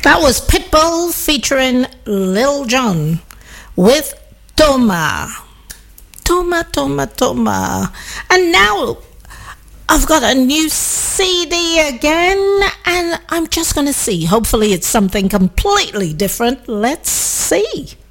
That was Pitbull featuring Lil Jon with Toma. Toma, Toma, Toma. And now I've got a new CD again, and I'm just going to see. Hopefully it's something completely different. Let's see.